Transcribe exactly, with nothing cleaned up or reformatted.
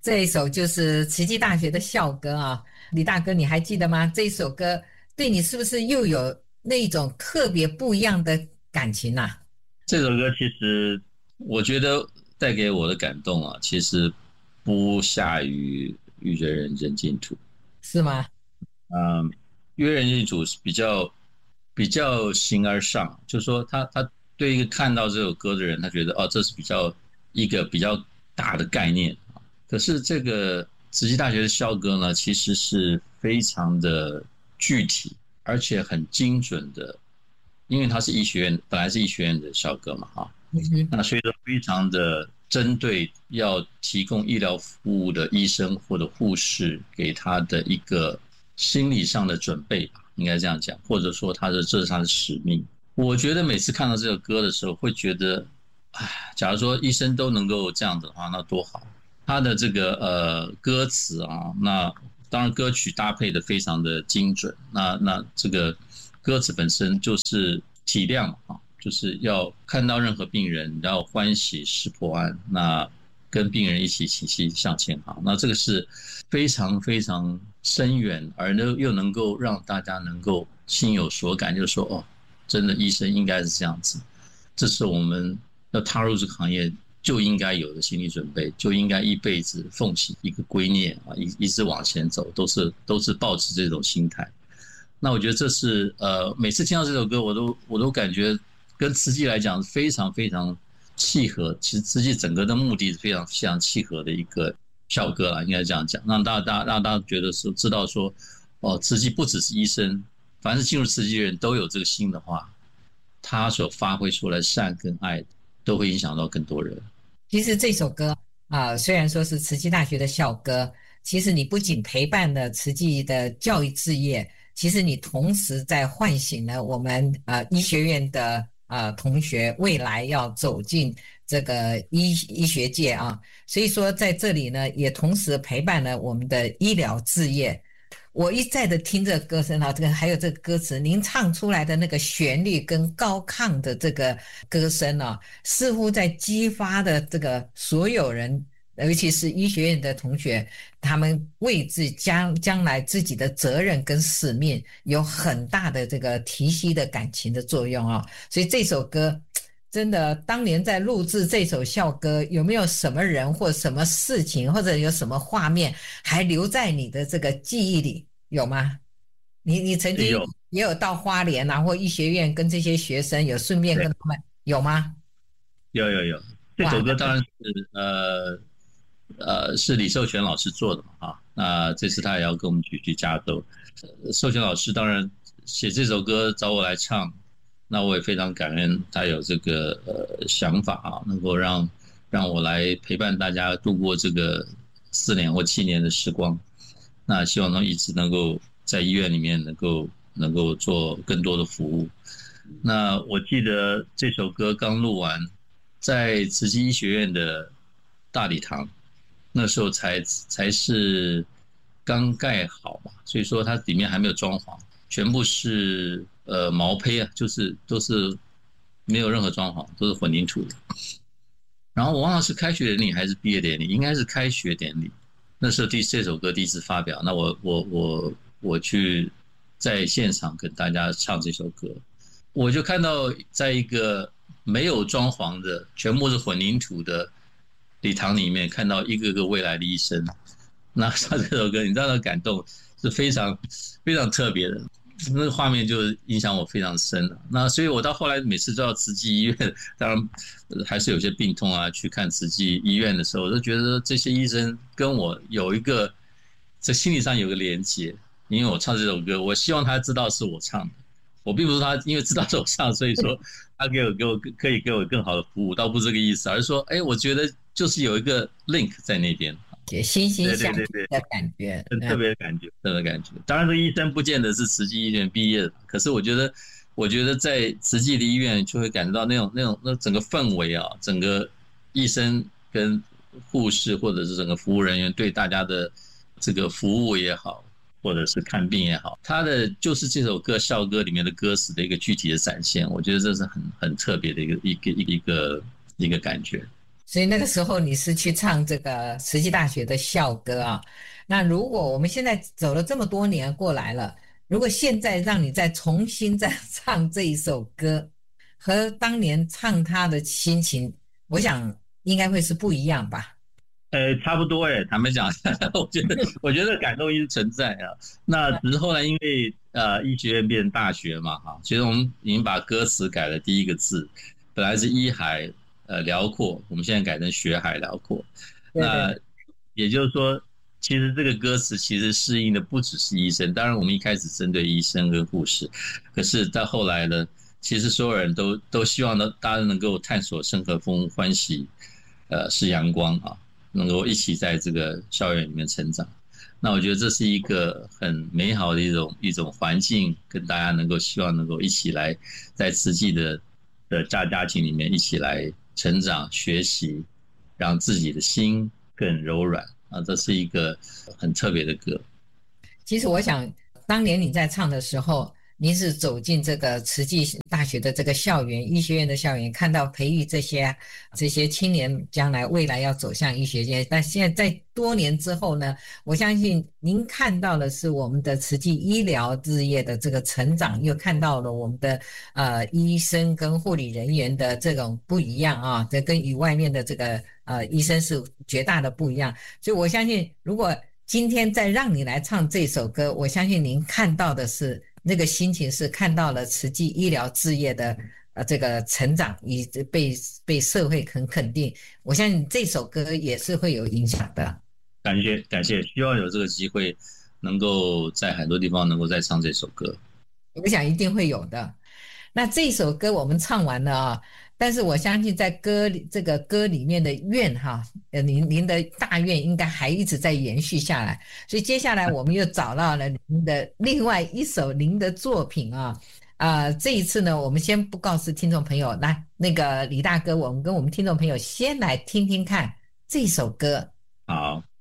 这一首就是慈济大学的校歌啊，李大哥你还记得吗？这一首歌对你是不是又有那种特别不一样的感情啊？ 这首歌其实我觉得带给我的感动啊，其实不下于《遇见人间净土》。 是吗？ 嗯，《约人净土》是比较比较形而上，就是说他他对一个看到这首歌的人，他觉得哦，这是比较一个比较大的概念。可是这个慈济大学的校歌呢，其实是非常的具体，而且很精准的，因为它是医学院，本来是医学院的校歌嘛，哈， 嗯那所以说非常的针对要提供医疗服务的医生或者护士给他的一个心理上的准备吧，应该这样讲，或者说他的这是他的使命。我觉得每次看到这首歌的时候，会觉得，唉，假如说医生都能够这样子的话，那多好。他的这个呃歌词啊，那当然歌曲搭配的非常的精准，那那这个歌词本身就是体谅啊，就是要看到任何病人要欢喜事破安，那跟病人一起齐心向前行，那这个是非常非常深远，而又又能够让大家能够心有所感，就是说哦，真的医生应该是这样子，这是我们要踏入这个行业就应该有的心理准备，就应该一辈子奉行一个圭臬啊，一一直往前走，都是都是抱持这种心态。那我觉得这是呃，每次听到这首歌，我都我都感觉跟慈济来讲非常非常契合。其实慈济整个的目的是非常非常契合的一个校歌啦，应该这样讲，让大家让大家觉得说知道说，哦，慈济不只是医生，凡是进入慈济的人都有这个心的话，他所发挥出来善跟爱都会影响到更多人。 其实这首歌啊、呃虽然说是慈济大学的校歌，其实你不仅陪伴了慈济的教育事业，其实你同时在唤醒了我们呃医学院的呃同学未来要走进这个医医学界啊，所以说在这里呢，也同时陪伴了我们的医疗事业。我一再的听这个歌声啊，这个还有这个歌词，您唱出来的那个旋律跟高亢的这个歌声啊，似乎在激发的这个所有人，尤其是医学院的同学，他们为自将将来自己的责任跟使命有很大的这个提息的感情的作用啊。所以这首歌真的，当年在录制这首校歌，有没有什么人或什么事情，或者有什么画面还留在你的这个记忆里？有吗？你你曾经有也有到花莲啊，或医学院跟这些学生有顺便跟他们有吗？ 有有有，这哇， 首歌当然是呃呃是李寿全老师做的嘛啊，那这次他也要跟我们举去加州。呃寿全老师当然写这首歌找我来唱，那我也非常感恩他有这个呃想法啊，能够让让我来陪伴大家度过这个四年或七年的时光。那希望能一直能够在医院里面能够能够做更多的服务。那我记得这首歌刚录完，在慈济医学院的大礼堂，那时候才才是刚盖好嘛，所以说它里面还没有装潢，全部是呃毛坯啊，就是都是没有任何装潢，都是混凝土的。然后我忘了是开学典礼还是毕业典礼，应该是开学典礼。那时候第这首歌第一次发表，那我我我我去在现场跟大家唱这首歌，我就看到在一个没有装潢的、全部是混凝土的礼堂里面，看到一个个未来的医生，那唱这首歌，你知道那感动是非常非常特别的。那个画面就影响我非常深了。那所以我到后来每次到慈济医院，当然还是有些病痛啊，去看慈济医院的时候，我都觉得这些医生跟我有一个在心理上有个连接。因为我唱这首歌，我希望他知道是我唱的，我并不是他因为知道是我唱，所以说他给我给我可以给我更好的服务，倒不是这个意思，而是说，哎，我觉得就是有一个 link 在那边。 惺惺相惜的感觉， 很特别的感觉，特别的感觉。当然，这医生不见得是慈济医院毕业的，可是我觉得，我觉得在慈济的医院就会感觉到那种那种那整个氛围啊，整个医生跟护士或者是整个服务人员对大家的这个服务也好，或者是看病也好，他的就是这首歌校歌里面的歌词的一个具体的展现。我觉得这是很很特别的一个一个一个一个一个感觉。 所以那个时候你是去唱这个慈济大学的校歌啊。那如果我们现在走了这么多年过来了，如果现在让你再重新再唱这一首歌，和当年唱它的心情，我想应该会是不一样吧？ 呃，差不多诶，坦白讲，我觉得我觉得感动一直存在啊。那只是后来因为呃医学院变成大学嘛，哈，其实我们已经把歌词改了第一个字，本来是医海呃辽阔，我们现在改成学海辽阔。那对对对。 也就是说，其实这个歌词其实适应的不只是医生，当然我们一开始针对医生跟护士，可是到后来呢，其实所有人都都希望呢，大家能够探索生和风欢喜，呃，是阳光啊。能够一起在这个校园里面成长，那我觉得这是一个很美好的一种一种环境，跟大家能够希望能够一起来在慈济的的大家庭里面一起来成长学习，让自己的心更柔软啊，这是一个很特别的歌。 其实我想，当年你在唱的时候，您是走进这个慈济大学的这个校园、医学院的校园，看到培育这些这些青年将来未来要走向医学界。但现在在多年之后呢，我相信您看到的是我们的慈济医疗事业的这个成长，又看到了我们的呃医生跟护理人员的这种不一样啊，这跟与外面的这个呃医生是绝大的不一样。所以我相信，如果今天再让你来唱这首歌，我相信您看到的是那个心情，是看到了慈济医疗事业的呃这个成长，以被被社会很肯定。我相信这首歌也是会有影响的。 感谢感谢，希望有这个机会能够在很多地方能够再唱这首歌。 我想一定会有的。那这首歌我们唱完了啊，但是我相信在歌里这个歌里面的愿哈，呃，您您的大愿应该还一直在延续下来，所以接下来我们又找到了您的另外一首您的作品啊。啊、呃，这一次呢，我们先不告诉听众朋友，来那个李大哥，我们跟我们听众朋友先来听听看这首歌。 好。